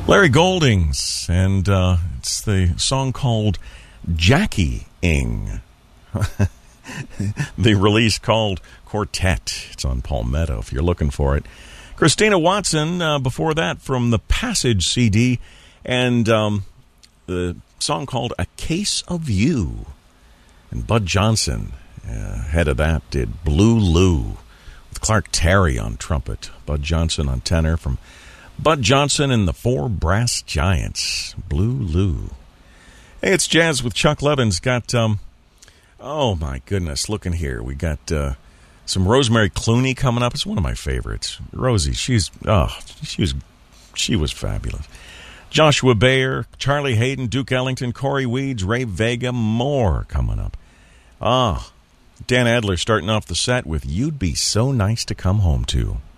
Larry Goldings, and it's the song called Jackie-ing. The release called Quartet. It's on Palmetto if you're looking for it. Christina Watson, before that, from the Passage CD, and the song called A Case of You. And Bud Johnson, head of that, did Blue Lou, with Clark Terry on trumpet, Bud Johnson on tenor, from Bud Johnson and the Four Brass Giants, Blue Lou. Hey, it's Jazz with Chuck Levins. Got, oh my goodness, looking here. We got some Rosemary Clooney coming up. It's one of my favorites. Rosie, she was fabulous. Joshua Bayer, Charlie Hayden, Duke Ellington, Corey Weeds, Ray Vega, more coming up. Dan Adler starting off the set with You'd Be So Nice to Come Home To.